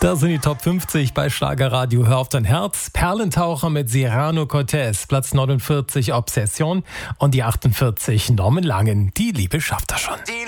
Das sind die Top 50 bei Schlagerradio. Hör auf dein Herz. Perlentaucher mit Cyrano Cortez. Platz 49 Obsession. Und die 48 Norman Langen. Die Liebe schafft er schon.